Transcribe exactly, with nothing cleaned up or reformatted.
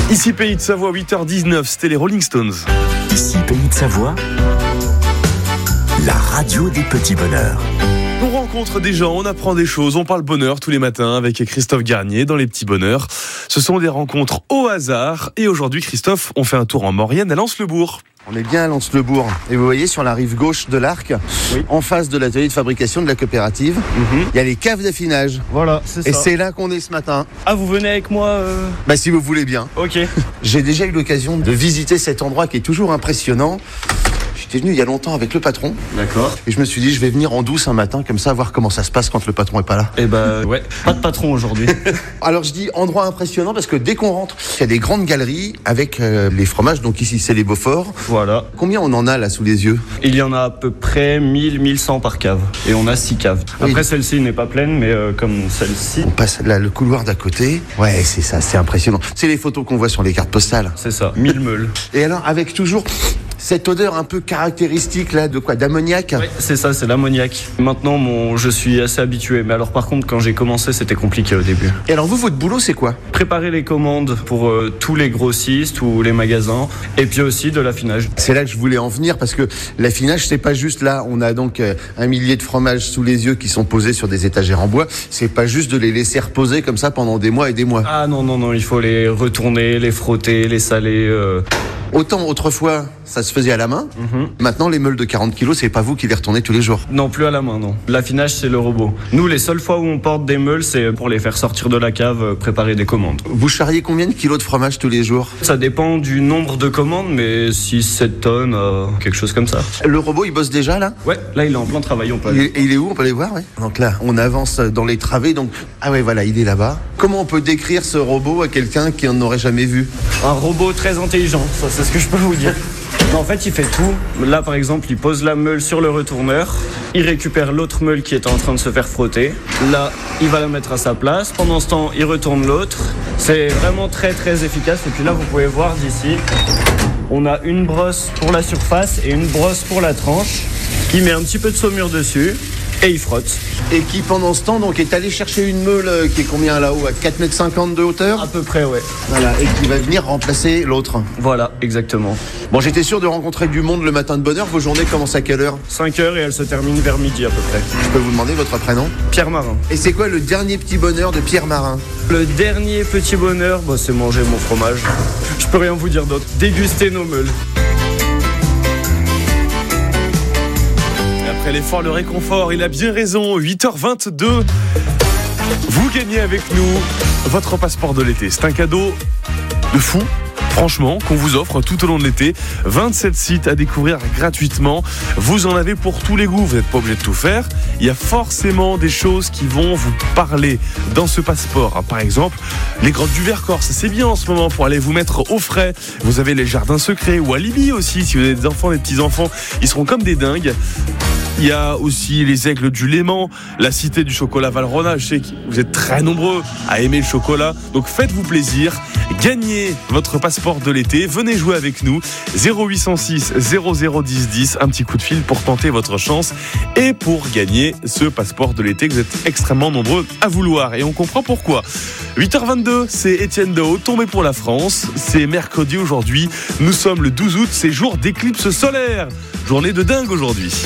Ici Pays de Savoie, huit heures dix-neuf, c'était les Rolling Stones. Ici Pays de Savoie, la radio des petits bonheurs. On rencontre des gens, on apprend des choses, on parle bonheur tous les matins avec Christophe Garnier dans les petits bonheurs. Ce sont des rencontres au hasard et aujourd'hui Christophe, on fait un tour en Maurienne à Lens-le-Bourg. On est bien à Lens-le-Bourg et vous voyez sur la rive gauche de l'Arc, oui. En face de l'atelier de fabrication de la coopérative, il mm-hmm. y a les caves d'affinage. Voilà, c'est ça. Et c'est là qu'on est ce matin. Ah, vous venez avec moi euh... Bah si vous voulez bien. Ok. J'ai déjà eu l'occasion de visiter cet endroit qui est toujours impressionnant. J'étais venu il y a longtemps avec le patron. D'accord. Et je me suis dit, je vais venir en douce un matin, comme ça, voir comment ça se passe quand le patron est pas là. Eh ben, ouais, pas de patron aujourd'hui. Alors, je dis endroit impressionnant parce que dès qu'on rentre, il y a des grandes galeries avec euh, les fromages. Donc ici, c'est les Beaufort. Voilà. Combien on en a là sous les yeux? Il y en a à peu près mille, mille cent par cave. Et on a six caves. Oui. Après, celle-ci n'est pas pleine, mais euh, comme celle-ci. On passe là, le couloir d'à côté. Ouais, c'est ça, c'est impressionnant. C'est les photos qu'on voit sur les cartes postales. C'est ça, mille meules. Et alors, avec toujours cette odeur un peu caractéristique là, de quoi? D'ammoniac? Oui, c'est ça, c'est l'ammoniac. Maintenant, mon, je suis assez habitué. Mais alors, par contre, quand j'ai commencé, c'était compliqué au début. Et alors, vous, votre boulot, c'est quoi? Préparer les commandes pour euh, tous les grossistes ou les magasins. Et puis aussi de l'affinage. C'est là que je voulais en venir parce que l'affinage, c'est pas juste là. On a donc euh, un millier de fromages sous les yeux qui sont posés sur des étagères en bois. C'est pas juste de les laisser reposer comme ça pendant des mois et des mois. Ah non, non, non, il faut les retourner, les frotter, les saler. Euh... Autant autrefois, ça se faisait à la main. Mm-hmm. Maintenant, les meules de quarante kilos, c'est pas vous qui les retournez tous les jours. Non, plus à la main, non. L'affinage, c'est le robot. Nous, les seules fois où on porte des meules, c'est pour les faire sortir de la cave, préparer des commandes. Vous charriez combien de kilos de fromage tous les jours? Ça dépend du nombre de commandes, mais six sept tonnes, euh, quelque chose comme ça. Le robot, il bosse déjà, là? Ouais, là, il est en plein travail, on peut aller. Et il est où? On peut aller voir, ouais. Donc là, on avance dans les travées, donc... Ah ouais, voilà, il est là-bas. Comment on peut décrire ce robot à quelqu'un qui en aurait jamais vu? Un robot très intelligent, ça, c'est ce que je peux vous dire. En fait, il fait tout. Là, par exemple, il pose la meule sur le retourneur. Il récupère l'autre meule qui est en train de se faire frotter. Là, il va la mettre à sa place. Pendant ce temps, il retourne l'autre. C'est vraiment très, très efficace. Et puis là, vous pouvez voir d'ici, on a une brosse pour la surface et une brosse pour la tranche. Il met un petit peu de saumure dessus et il frotte. Et qui, pendant ce temps, donc, est allé chercher une meule qui est combien là-haut? À quatre mètres cinquante de hauteur? À peu près, ouais. Voilà, et qui va venir remplacer l'autre. Voilà, exactement. Bon, j'étais sûr de rencontrer du monde le matin de bonne heure. Vos journées commencent à quelle heure? cinq heures et elle se termine vers midi à peu près. Je peux vous demander votre prénom? Pierre Marin. Et c'est quoi le dernier petit bonheur de Pierre Marin? Le dernier petit bonheur, bah, c'est manger mon fromage. Je peux rien vous dire d'autre. Déguster nos meules. Après l'effort, le réconfort, il a bien raison. huit heures vingt-deux. Vous gagnez avec nous votre passeport de l'été. C'est un cadeau de fou, franchement, qu'on vous offre tout au long de l'été. vingt-sept sites à découvrir gratuitement. Vous en avez pour tous les goûts. Vous n'êtes pas obligé de tout faire. Il y a forcément des choses qui vont vous parler dans ce passeport. Par exemple, les grottes du Vercors. C'est bien en ce moment pour aller vous mettre au frais. Vous avez les jardins secrets ou Alibi aussi. Si vous avez des enfants, des petits-enfants, ils seront comme des dingues. Il y a aussi les Aigles du Léman, la Cité du Chocolat Valrhona. Je sais que vous êtes très nombreux à aimer le chocolat. Donc faites-vous plaisir. Gagnez votre passeport de l'été. Venez jouer avec nous. zéro huit cent six zéro zéro dix dix. Un petit coup de fil pour tenter votre chance et pour gagner ce passeport de l'été que vous êtes extrêmement nombreux à vouloir. Et on comprend pourquoi. huit heures vingt-deux, c'est Étienne Dao, tombé pour la France. C'est mercredi aujourd'hui. Nous sommes le douze août. C'est jour d'éclipse solaire. Journée de dingue aujourd'hui.